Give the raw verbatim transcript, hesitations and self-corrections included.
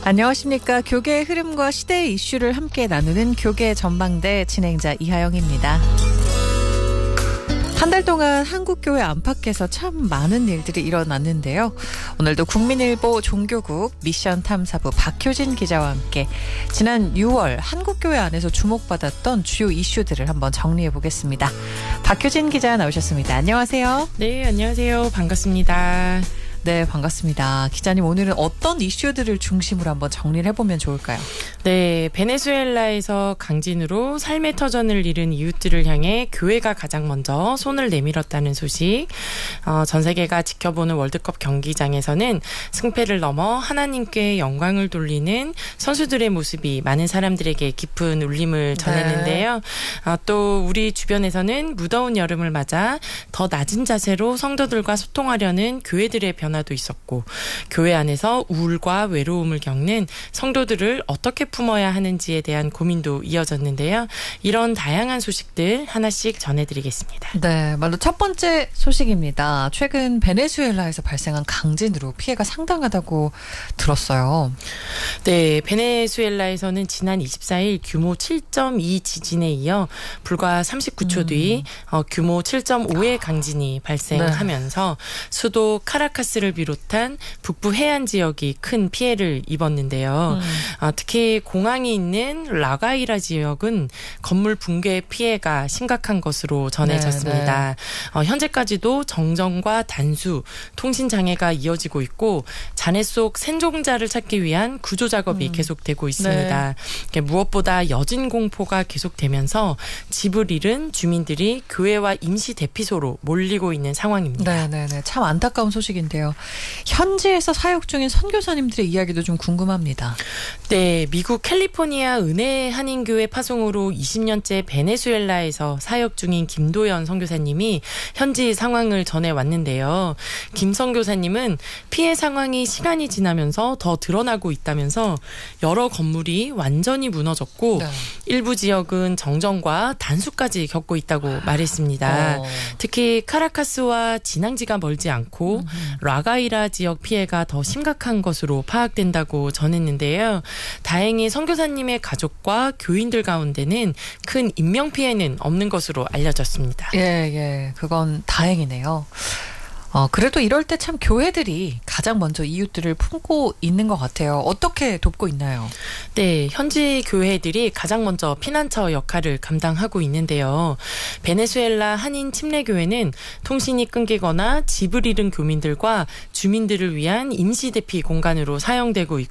안녕하십니까. 교계의 흐름과 시대의 이슈를 함께 나누는 교계 전망대 진행자 이하영입니다. 한 달 동안 한국교회 안팎에서 참 많은 일들이 일어났는데요. 오늘도 국민일보 종교국 미션 탐사부 박효진 기자와 함께 지난 유월 한국교회 안에서 주목받았던 주요 이슈들을 한번 정리해 보겠습니다. 박효진 기자 나오셨습니다. 안녕하세요. 네, 안녕하세요. 반갑습니다. 네, 반갑습니다. 기자님, 오늘은 어떤 이슈들을 중심으로 한번 정리를 해보면 좋을까요? 네, 베네수엘라에서 강진으로 삶의 터전을 잃은 이웃들을 향해 교회가 가장 먼저 손을 내밀었다는 소식. 어, 전 세계가 지켜보는 월드컵 경기장에서는 승패를 넘어 하나님께 영광을 돌리는 선수들의 모습이 많은 사람들에게 깊은 울림을 전했는데요. 네. 어, 또 우리 주변에서는 무더운 여름을 맞아 더 낮은 자세로 성도들과 소통하려는 교회들의 변화 도 있었고, 교회 안에서 우울과 외로움을 겪는 성도들을 어떻게 품어야 하는지에 대한 고민도 이어졌는데요. 이런 다양한 소식들 하나씩 전해드리겠습니다. 네, 말로 첫 번째 소식입니다. 최근 베네수엘라에서 발생한 강진으로 피해가 상당하다고 들었어요. 네, 베네수엘라에서는 지난 이십사일 규모 칠 점 이 지진에 이어 불과 삼십구 초 뒤 음. 어, 규모 칠 점 오의 강진이 발생하면서 네. 수도 카라카스를 비롯한 북부 해안 지역이 큰 피해를 입었는데요. 음. 어, 특히 공항이 있는 라가이라 지역은 건물 붕괴 피해가 심각한 것으로 전해졌습니다. 네, 네. 어, 현재까지도 정전과 단수, 통신 장애가 이어지고 있고 잔해 속 생존자를 찾기 위한 구조 작업이 음. 계속되고 있습니다. 네. 무엇보다 여진 공포가 계속되면서 집을 잃은 주민들이 교회와 임시 대피소로 몰리고 있는 상황입니다. 네, 네, 네. 참 안타까운 소식인데요. 현지에서 사역 중인 선교사님들의 이야기도 좀 궁금합니다. 네, 미국 캘리포니아 은혜 한인교회 파송으로 이십 년째 베네수엘라에서 사역 중인 김도연 선교사님이 현지 상황을 전해왔는데요. 김 선교사님은 피해 상황이 시간이 지나면서 더 드러나고 있다면서 여러 건물이 완전히 무너졌고 네. 일부 지역은 정전과 단수까지 겪고 있다고 말했습니다. 어. 특히 카라카스와 진앙지가 멀지 않고 음. 라가이라 지역 피해가 더 심각한 것으로 파악된다고 전했는데요. 다행히 선교사님의 가족과 교인들 가운데는 큰 인명피해는 없는 것으로 알려졌습니다. 예, 예. 그건 다행이네요. 어, 그래도 이럴 때 참 교회들이 가장 먼저 이웃들을 품고 있는 것 같아요. 어떻게 돕고 있나요? 네, 현지 교회들이 가장 먼저 피난처 역할을 감당하고 있는데요. 베네수엘라 한인 침례교회는 통신이 끊기거나 집을 잃은 교민들과 주민들을 위한 임시 대피 공간으로 사용되고 있고